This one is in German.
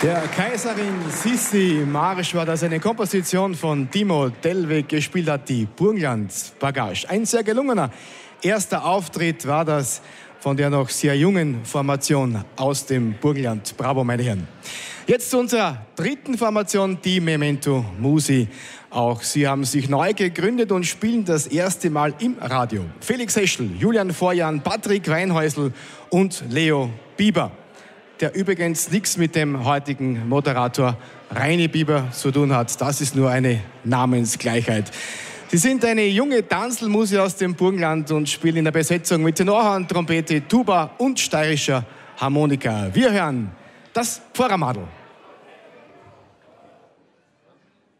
Der Kaiserin Sissi Marsch war das, eine Komposition von Timo Dellweg. Gespielt hat die Burgenland Bagage. Ein sehr gelungener erster Auftritt war das von der noch sehr jungen Formation aus dem Burgenland. Bravo, meine Herren. Jetzt zu unserer dritten Formation, die Memento Musi. Auch sie haben sich neu gegründet und spielen das erste Mal im Radio. Felix Heschel, Julian Vorjan, Patrick Weinhäusl und Leo Bieber, der übrigens nichts mit dem heutigen Moderator Reini Bieber zu tun hat. Das ist nur eine Namensgleichheit. Sie sind eine junge Tanzlmusi aus dem Burgenland und spielen in der Besetzung mit Tenorhorn, Trompete, Tuba und steirischer Harmonika. Wir hören das Pfarrermadl.